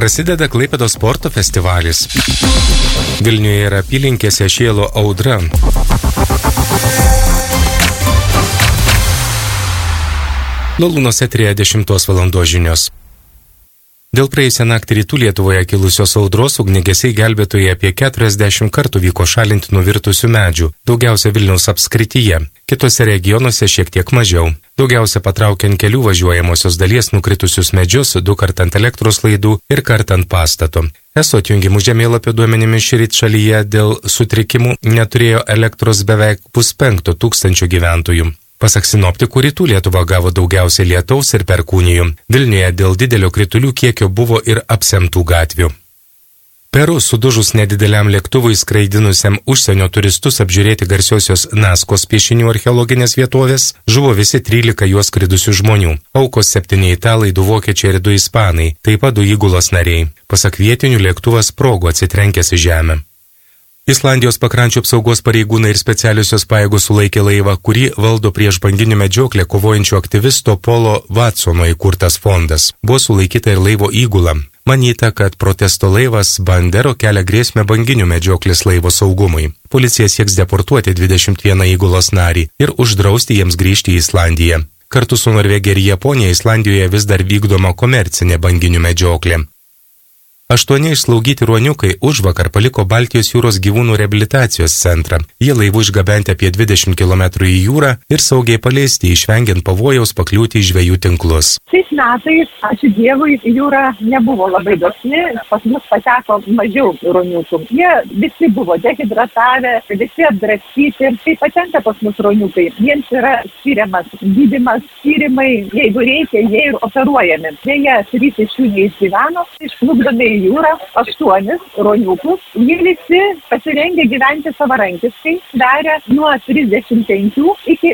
Prasideda Klaipėdos sporto festivalis. Vilniuje ir apylinkėse šėlo audra. Lalūnos eteryje 10 valandos žinios. Dėl praėjusią naktį rytų Lietuvoje kilusios audros ugniagesiai gelbėtojai apie 40 kartų vyko šalinti nuvirtusių medžių, daugiausia Vilniaus apskrityje, kitose regionuose šiek tiek mažiau. Daugiausia patraukiant kelių važiuojamosios dalies nukritusius medžius, 2 kart ant elektros laidų ir kart ant pastato. ESO atjungimų žemėlapio duomenimis šįryt šalyje dėl sutrikimų neturėjo elektros beveik 500 gyventojų. Pasak sinoptikų, rytų Lietuva gavo daugiausiai lietaus ir perkūnijų. Vilniuje dėl didelio kritulių kiekio buvo ir apsemtų gatvių. Peru sudužus nedideliam lėktuvui skraidinusiam užsienio turistus apžiūrėti garsiosios Naskos piešinių archeologinės vietovės, žuvo visi 13 juos skridusių žmonių. Aukos 7 italai, 2 vokiečiai ir 2 ispanai, taip pat 2 įgulos nariai. Pasak vietinių, lėktuvas sprogo atsitrenkęs į žemę. Islandijos pakrančių apsaugos pareigūnai ir specialiosios pajėgos sulaikė laivą, kurį valdo prieš banginių medžioklę kovojančio aktyvisto Polo Vatsono įkurtas fondas. Buvo sulaikyta ir laivo įgula. Manyta, kad protesto laivas Bandero kelia grėsmę banginių medžioklės laivo saugumui. Policija sieks deportuoti 21 įgulos narį ir uždrausti jiems grįžti į Islandiją. Kartu su Norvegija ir Japonija Islandijoje vis dar vykdoma komercinė banginių medžioklė. 8 išslaugyti ruoniukai užvakar paliko Baltijos jūros gyvūnų reabilitacijos centrą. Jie laivu išgabenti apie 20 km į jūrą ir saugiai paleisti, išvengiant pavojaus pakliūti į žvejų tinklus. Šiais metais, ačiū Dievui, jūra nebuvo labai dosni, pas mus pateko mažiau ruoniukų. Jie visi buvo dehidratavę, visi apdraskyti. Tai patenka pas mus ruoniukai. Jiems yra skiriamas gydymas, tyrimai, jeigu reikia, jie ir operuojami. Jie 3 iš jų neišgyveno, išplukdomi į jūrą 8 ruoniukus. Jie visi pasirengė gyventi savarankiškai, sveria nuo 35 iki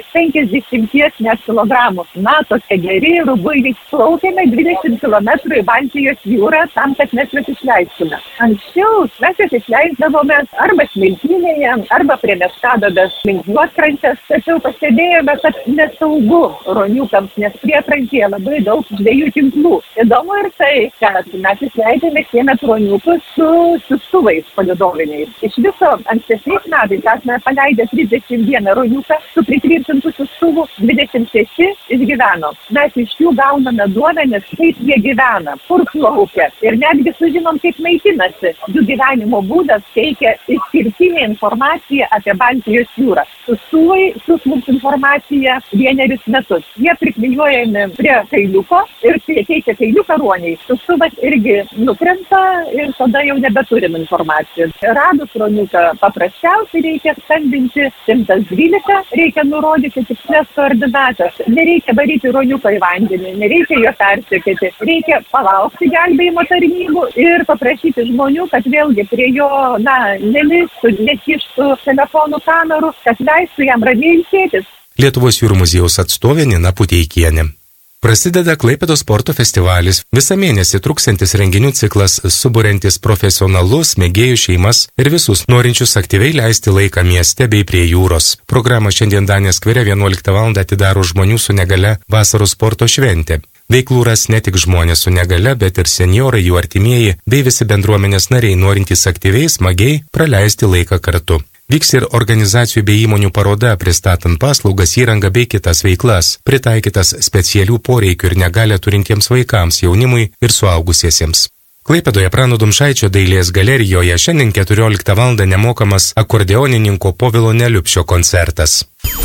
50 net kilogramų. Na, tokie geri rubuiliai. Plaukėme 20 km į Baltijos jūrą tam, kad mes juos išleistume. Anksčiau mes juos išleisdavome arba smiltynėje, arba prie Meškadobės link juodkrantės. Tačiau pastebėjome, kad nesaugu ruoniukams, nes priekrantėje labai daug žvejų tinklų. Įdomu ir tai, kad mes išleidėme šiemet ruoniukus su siųstuvais palydoviniais. Iš viso ankstesniais metais esame paleidę 31 ruoniuką su pritvirtintų siųstuvų, 26 išgyveno. Mes iš jų gauname duomenis, kaip jie gyvena, kur plaukia ir netgi sužinom, kaip maitinasi. Jų gyvenimo būdas teikia išskirtinę informaciją apie Baltijos jūrą. Siųstuvai siųs mums informaciją 1 metus. Jie priklijuojami prie kailiuko ir teikia kailiuką ruoniai. Siųstuvas irgi nukrenta ir tada jau nebeturim informacijos. Radus ruoniuką paprasčiausiai reikia skambinti 112, reikia nurodyti tikslės koordinatas. Nereikia varyti ruoniuką į vandenį, nereikia jo persekėti. Reikia palaukti gelbėjimo tarnybų ir paprašyti žmonių, kad vėlgi prie jo, nelistų, nekištų telefonų kamerų, kad leistų jam ramiai ilsėtis. Lietuvos jūrų muziejaus atstovė Nina Puteikienė. Prasideda Klaipėdos sporto festivalis. Visą mėnesį truksiantis renginių ciklas suburiantis profesionalus, mėgėjų šeimas ir visus norinčius aktyviai leisti laiką mieste bei prie jūros. Programą šiandien Danės skvere 11 val. Atidaro žmonių su negale vasaros sporto šventė. Veiklų ras ne tik žmonės su negale, bet ir senjorai, jų artimieji bei visi bendruomenės nariai norintys aktyviai, smagiai praleisti laiką kartu. Vyks ir organizacijų bei įmonių paroda, pristatant paslaugas, įrangą bei kitas veiklas, pritaikytas specialių poreikių ir negalią turintiems vaikams, jaunimui ir suaugusiesiems. Klaipėdoje Prano Dumšaičio dailės galerijoje šiandien 14 val. Nemokamas akordeonininko Povilo Neliupšio koncertas.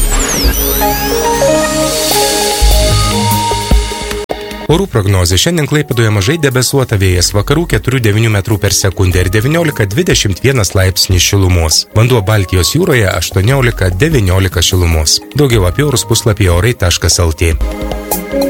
Orų prognozė. Šiandien Klaipėdoje mažai debesuota, vėjas vakarų 4–9 metrų per sekundę ir 19–21 laipsnis šilumos. Vanduo Baltijos jūroje 18–19 šilumos. Daugiau apie orus puslapyje orai.lt.